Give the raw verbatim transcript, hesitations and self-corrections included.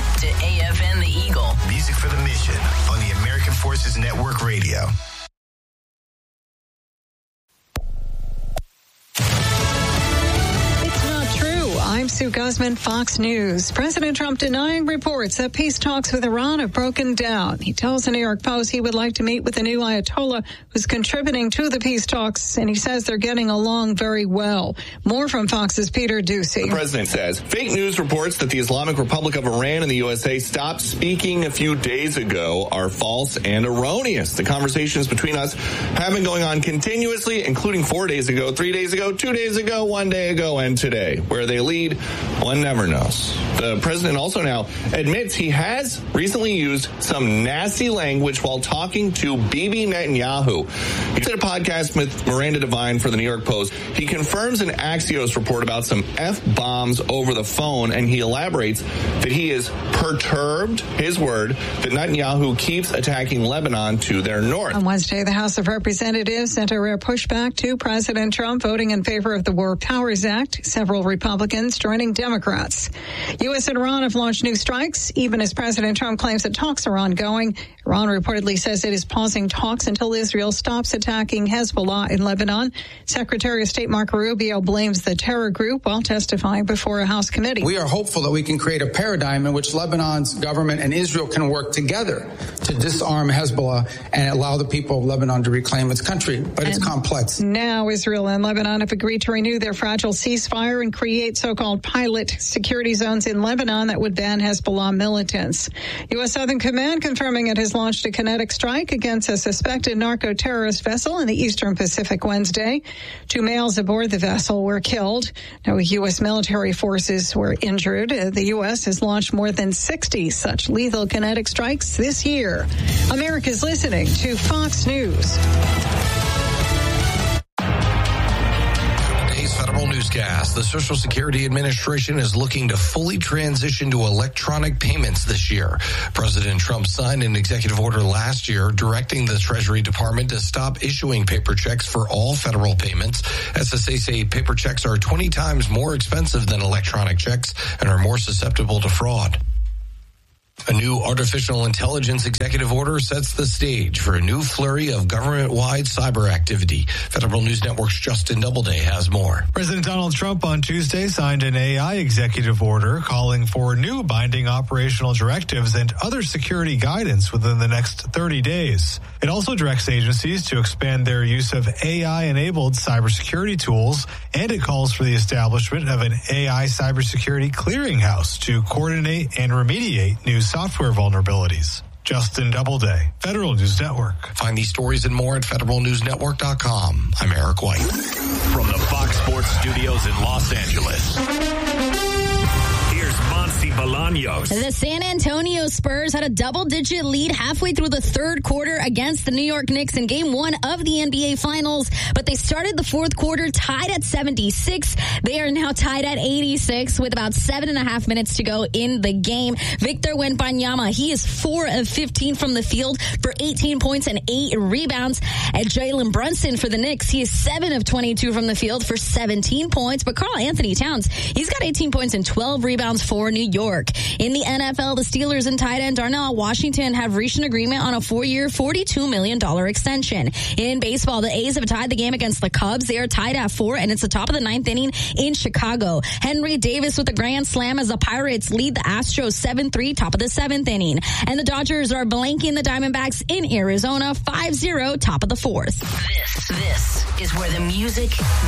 to A F N The Eagle. Music for the mission on the American Forces Network Radio. I'm Sue Guzman, Fox News. President Trump denying reports that peace talks with Iran have broken down. He tells the New York Post he would like to meet with the new Ayatollah who's contributing to the peace talks, and he says they're getting along very well. More from Fox's Peter Ducey. The president says fake news reports that the Islamic Republic of Iran and the U S A stopped speaking a few days ago are false and erroneous. The conversations between us have been going on continuously, including four days ago, three days ago, two days ago, one day ago, and today. Where they lead, one never knows. The president also now admits he has recently used some nasty language while talking to Bibi Netanyahu. He did a podcast with Miranda Devine for the New York Post. He confirms an Axios report about some F-bombs over the phone, and he elaborates that he is perturbed, his word, that Netanyahu keeps attacking Lebanon to their north. On Wednesday, the House of Representatives sent a rare pushback to President Trump, voting in favor of the War Powers Act. Several Republicans joining Democrats. U S and Iran have launched new strikes, even as President Trump claims that talks are ongoing. Iran reportedly says it is pausing talks until Israel stops attacking Hezbollah in Lebanon. Secretary of State Marco Rubio blames the terror group while testifying before a House committee. We are hopeful that we can create a paradigm in which Lebanon's government and Israel can work together to disarm Hezbollah and allow the people of Lebanon to reclaim its country. But it's and complex. Now Israel and Lebanon have agreed to renew their fragile ceasefire and create so-called pilot security zones in Lebanon that would ban Hezbollah militants. U S. Southern Command confirming it has launched a kinetic strike against a suspected narco-terrorist vessel in the Eastern Pacific Wednesday. Two males aboard the vessel were killed. No U S military forces were injured. The U S has launched more than sixty such lethal kinetic strikes this year. America's listening to Fox News. Federal Newscast. The Social Security Administration is looking to fully transition to electronic payments this year. President Trump signed an executive order last year directing the Treasury Department to stop issuing paper checks for all federal payments. S S A say paper checks are twenty times more expensive than electronic checks and are more susceptible to fraud. A new artificial intelligence executive order sets the stage for a new flurry of government-wide cyber activity. Federal News Network's Justin Doubleday has more. President Donald Trump on Tuesday signed an A I executive order calling for new binding operational directives and other security guidance within the next thirty days. It also directs agencies to expand their use of A I-enabled cybersecurity tools, and it calls for the establishment of an A I cybersecurity clearinghouse to coordinate and remediate new software vulnerabilities. Justin Doubleday, Federal News Network. Find these stories and more at federal news network dot com. I'm Eric White. From the Fox Sports Studios in Los Angeles, here's Monty Bolaños. The San Antonio Spurs had a double-digit lead halfway through the third quarter against the New York Knicks in game one of the N B A Finals, but they started the fourth quarter tied at seventy-six. They are now tied at eighty-six with about seven and a half minutes to go in the game. Victor Wembanyama, he is four of fifteen from the field for eighteen points and eight rebounds. And Jalen Brunson for the Knicks, he is seven of twenty-two from the field for seventeen points. But Karl Anthony Towns, he's got eighteen points and twelve rebounds for New York. In the N F L, the Steelers and tight end Darnell Washington have reached an agreement on a four-year, forty-two million dollars extension. In baseball, the A's have tied the game against the Cubs. They are tied at four, and it's the top of the ninth inning in Chicago. Henry Davis with a grand slam as the Pirates lead the Astros seven three, top of the seventh inning. And the Dodgers are blanking the Diamondbacks in Arizona five zero, top of the fourth. This, this is where the music